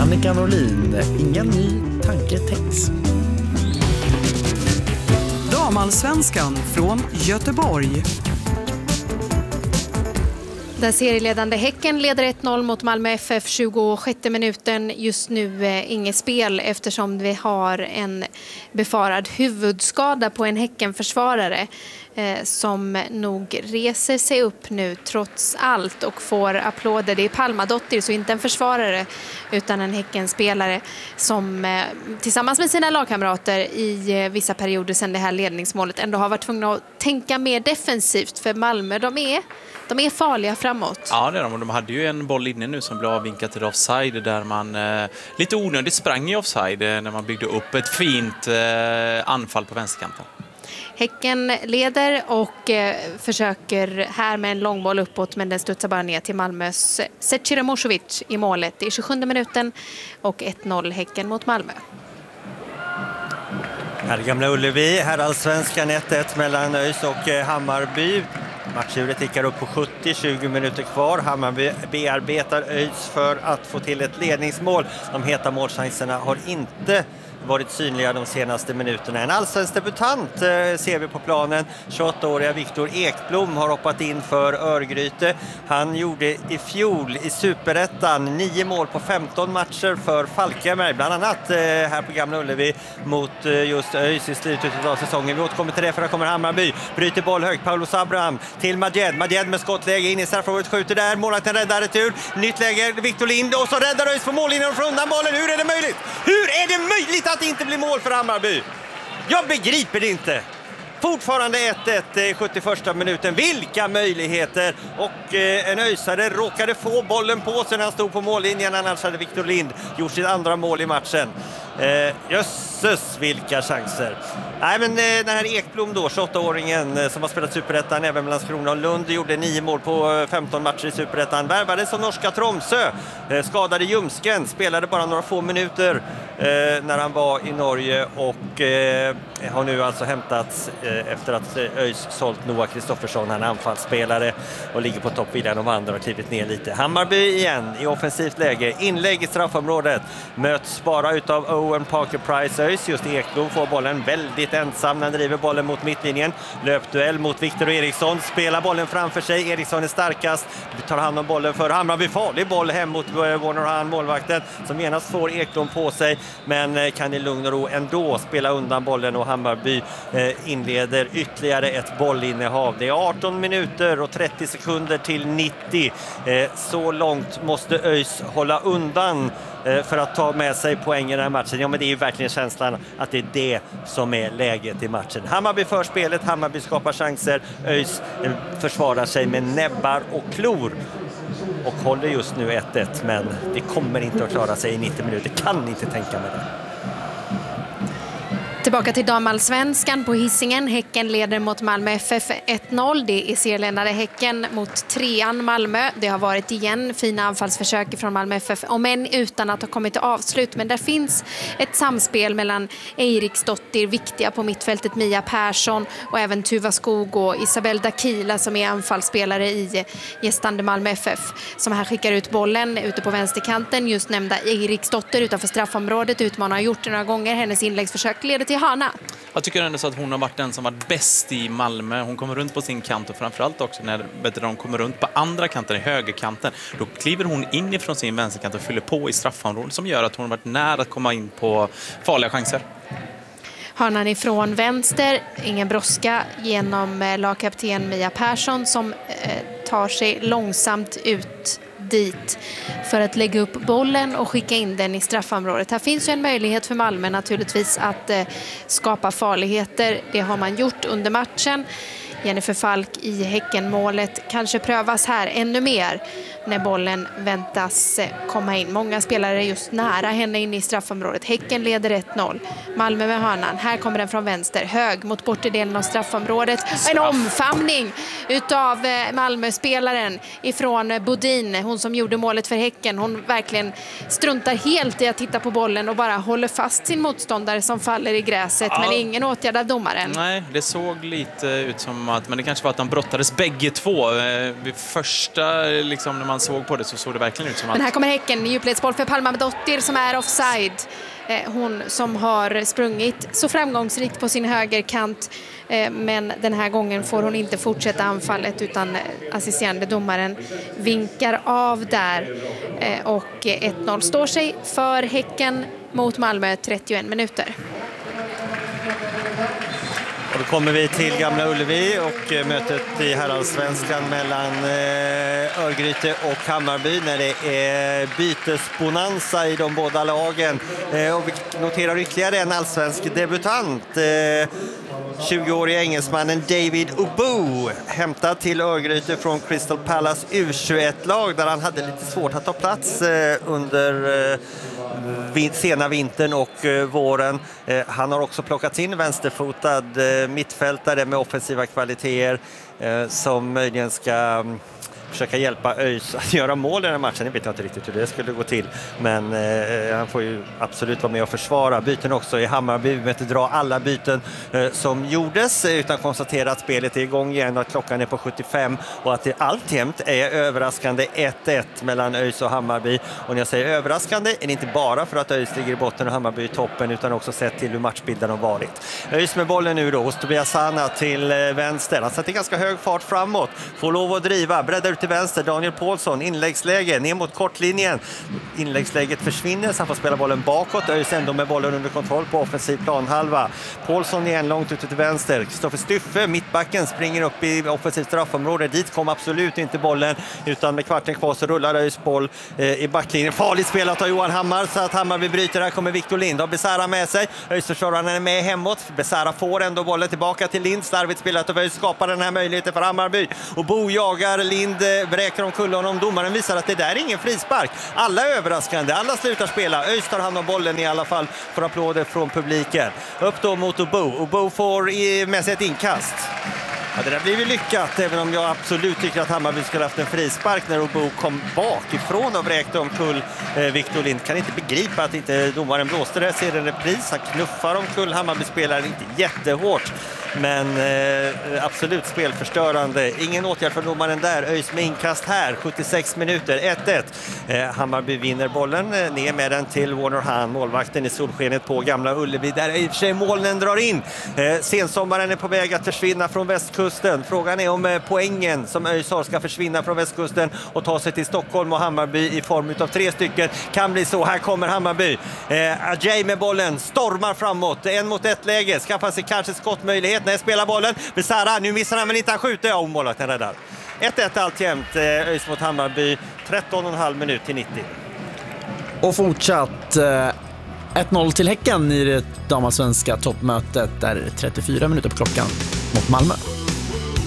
Annika Norlin, ingen ny tanke tänks. Damallsvenskan från Göteborg. Där serieledande Häcken leder 1-0 mot Malmö FF 26 minuten. Just nu inget spel eftersom vi har en befarad huvudskada på en Häckenförsvarare som nog reser sig upp nu trots allt och får applåder. Det är Palmadottir, så inte en försvarare utan en Häckenspelare som tillsammans med sina lagkamrater i vissa perioder sedan det här ledningsmålet ändå har varit tvungna att tänka mer defensivt, för Malmö de är farliga framåt. Ja, det är de. Och de hade ju en boll inne nu som blev avvinkat till offside där man lite onödigt sprang i offside när man byggde upp ett fint anfall på vänsterkanten. Häcken leder och försöker här med en långboll uppåt, men den studsar bara ner till Malmös Zecira Mošović i målet. Det är 27 minuten och 1-0 Häcken mot Malmö. Här i Gamla Ullevi, här allsvenskan 1-1 mellan ÖIS och Hammarby. Matchuret tickar upp på 70, 20 minuter kvar. Hammarby bearbetar ÖIS för att få till ett ledningsmål. De heta målchanserna har inte varit synliga de senaste minuterna. En allsvensk debutant ser vi på planen. 28-åriga Viktor Ekblom har hoppat in för Örgryte. Han gjorde i fjol i Superettan 9 mål på 15 matcher för Falkenberg. Bland annat här på Gamla Ullevi mot just ÖIS i slutet av säsongen. Vi återkommer till det, för att kommer Hammarby. Bryter boll högt. Paulos Abraham till Majed. Majed med skottläge in i straffområdet, skjuter där. Målvakten räddar retur. Nytt läge. Viktor Lind, och så räddar ÖIS på mållinjen och får undan bollen. Hur är det möjligt? Hur är det möjligt att det inte blir mål för Hammarby? Jag begriper det inte. Fortfarande 1-1 i 71 minuten. Vilka möjligheter! Och en öisare råkade få bollen på sig när han stod på mållinjen. Annars hade Viktor Lind gjort sitt andra mål i matchen. Jösses, vilka chanser! Nej, men den här Ekblom då, 28-åringen som har spelat Superettan även med Landskrona och Lund, gjorde 9 mål på 15 matcher i Superettan. Värvades som norska Tromsø, skadade ljumsken, spelade bara några få minuter när han var i Norge och har nu alltså hämtats efter att ÖIS sålt Noah Kristoffersson. Han är anfallsspelare och ligger på topp. William och andra har klivit ner lite. Hammarby igen i offensivt läge. Inlägg i straffområdet. Möts bara utav Owen Parker-Price. ÖIS, just Ekblom får bollen väldigt ensam när han driver bollen mot mittlinjen. Löpduell mot Viktor Eriksson. Spelar bollen framför sig. Eriksson är starkast. Tar hand om bollen för Hammarby. Farlig boll hem mot Warner Han, målvakten, som genast får Ekblom på sig. Men kan i lugn och ro ändå spela undan bollen, och Hammarby inleder ytterligare ett bollinnehav. Det är 18 minuter och 30 sekunder till 90. Så långt måste ÖIS hålla undan för att ta med sig poäng i den här matchen. Ja, men det är ju verkligen känslan att det är det som är läget i matchen. Hammarby för spelet, Hammarby skapar chanser. ÖIS försvarar sig med näbbar och klor och håller just nu 1-1, men det kommer inte att klara sig i 90 minuter. Kan inte tänka mig det. Tillbaka till damallsvenskan på Hisingen. Häcken leder mot Malmö FF 1-0. Det är serieledande Häcken mot 3an Malmö. Det har varit igen fina anfallsförsök från Malmö FF, om än utan att ha kommit till avslut. Men där finns ett samspel mellan Eiriksdottir, viktiga på mittfältet, Mia Persson, och även Tuva Skog och Isabel Dakila som är anfallsspelare i gästande Malmö FF, som här skickar ut bollen ute på vänsterkanten. Just nämnda Eiriksdottir utanför straffområdet utmanar, har gjort det några gånger. Hennes inläggsförsök leder till hörna. Jag tycker ändå så att hon har varit den som varit bäst i Malmö. Hon kommer runt på sin kant, och framförallt också när de kommer runt på andra kanten, i högerkanten. Då kliver hon in ifrån sin vänsterkant och fyller på i straffområdet, som gör att hon har varit nära att komma in på farliga chanser. Hörnan ifrån vänster, ingen brådska genom lagkapten Mia Persson som tar sig långsamt ut dit för att lägga upp bollen och skicka in den i straffområdet. Här finns ju en möjlighet för Malmö naturligtvis att skapa farligheter. Det har man gjort under matchen. Jennifer Falk i Häckenmålet kanske prövas här ännu mer när bollen väntas komma in. Många spelare är just nära henne in i straffområdet. Häcken leder 1-0. Malmö med hörnan. Här kommer den från vänster. Hög mot bortedelen av straffområdet. En omfamning utav Malmö-spelaren ifrån Bodin. Hon som gjorde målet för Häcken. Hon verkligen struntar helt i att titta på bollen och bara håller fast sin motståndare som faller i gräset. Ja. Men ingen åtgärd av domaren. Nej, det såg lite ut som att, men det kanske var att de brottades bägge två. Vid första, liksom, när man man såg på det så såg det verkligen ut som att... Men här kommer Häcken, djupledsboll för Palmadottir som är offside. Hon som har sprungit så framgångsrikt på sin högerkant, men den här gången får hon inte fortsätta anfallet utan assisterande domaren vinkar av där. Och 1-0 står sig för Häcken mot Malmö 31 minuter. Och då kommer vi till Gamla Ullevi och mötet i herrallsvenskan mellan Örgryte och Hammarby när det är bytesbonanza i de båda lagen. Och vi noterar ytterligare en allsvensk debutant. 20-åriga engelsmannen David Obu, hämtad till Örgryte från Crystal Palace U21-lag där han hade lite svårt att ta plats under sena vintern och våren. Han har också plockats in vänsterfotad mittfältare med offensiva kvaliteter som möjligen ska försöka hjälpa ÖIS att göra mål i den här matchen. Jag vet inte riktigt hur det skulle gå till, men han får ju absolut vara med och försvara. Byten också i Hammarby, vi inte dra alla byten som gjordes utan konstatera att spelet är igång igen och att klockan är på 75 och att det alltjämt är överraskande 1-1 mellan ÖIS och Hammarby. Och när jag säger överraskande är det inte bara för att ÖIS ligger i botten och Hammarby i toppen utan också sett till hur matchbilden har varit. ÖIS med bollen nu då hos Tobias Sana till vänster. Han sätter ganska hög fart framåt, får lov att driva, breddar ut till vänster, Daniel Paulsson, inläggsläge ner mot kortlinjen. Inläggsläget försvinner så han får spela bollen bakåt. ÖIS ändå med bollen under kontroll på offensiv planhalva. Paulsson igen långt ute till vänster. Kristoffer Styffe, mittbacken, springer upp i offensivt straffområde. Dit kom absolut inte bollen utan med kvarten kvar så rullar ÖIS boll i backlinjen. Farligt spelat av Johan Hammar så att Hammarby bryter. Här kommer Victor Lind. Har Besara med sig. ÖIS-försvararen är med hemåt. Besara får ändå bollen tillbaka till Lind. Starvigt spelat av ÖIS skapar den här möjligheten för Hammarby. Och Bo jagar Lind, vräker omkull honom. Domaren visar att det där är ingen frispark. Alla är överraskande. Alla slutar spela. ÖIS tar hand om bollen i alla fall för applåder från publiken. Upp då mot Obo. Obo får med sig ett inkast. Ja, det där blir ju lyckat, även om jag absolut tycker att Hammarby skulle haft en frispark när Obo kom bakifrån och vräkte omkull Victor Lind. Kan inte begripa att inte domaren blåste det. Ser en repris, han knuffar omkull Hammarby-spelaren, inte jättehårt. Men absolut spelförstörande. Ingen åtgärd för domaren där. ÖIS med inkast här. 76 minuter. 1-1. Hammarby vinner bollen. Ner med den till Warner Hahn. Målvakten i solskenet på Gamla Ullevi. Där i och för sig molnen drar in. Sensommaren är på väg att försvinna från västkusten. Frågan är om poängen som ÖIS har ska försvinna från västkusten och ta sig till Stockholm och Hammarby i form av 3 stycken. Kan bli så. Här kommer Hammarby. Ajay med bollen. Stormar framåt. 1-mot-1 läge. Skaffar sig kanske skottmöjlighet. När jag spelar bollen, Besara, nu missar han men inte han skjuter. Ja, målvakten räddar. 1-1 alltjämt, ÖIS mot Hammarby, 13,5 minut till 90. Och fortsatt 1-0 till Häcken i det damallsvenska toppmötet där 34 minuter på klockan mot Malmö.